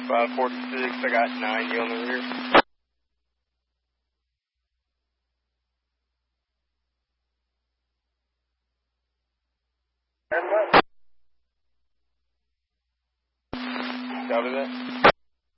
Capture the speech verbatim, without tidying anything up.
five forty-six, I got ninety on the rear. Copy that.